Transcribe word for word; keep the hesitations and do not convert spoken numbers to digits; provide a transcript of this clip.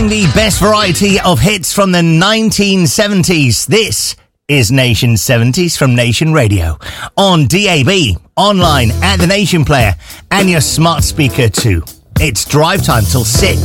playing the best variety of hits from the nineteen seventies. This is Nation seventies from Nation Radio. On D A B, online at the Nation Player, and your smart speaker too. It's drive time till six.